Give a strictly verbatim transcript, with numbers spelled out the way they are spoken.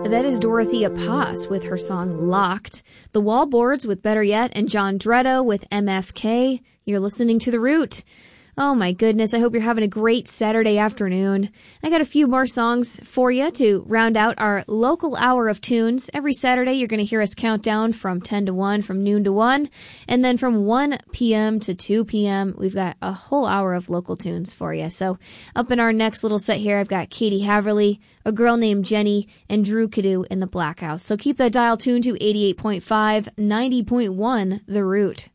That is Dorothea Pass with her song Locked, The Wallboards with Better Yet, and John Dretto with M F K. You're listening to The Root. Oh my goodness, I hope you're having a great Saturday afternoon. I got a few more songs for you to round out our local hour of tunes. Every Saturday you're going to hear us count down from ten to one, from noon to one, and then from one p.m. to two p.m. we've got a whole hour of local tunes for you. So up in our next little set here, I've got Katie Haverly, A Girl Named Jenny, and Drew Cadu in the Black House. So keep that dial tuned to eighty-eight point five, ninety point one The Root.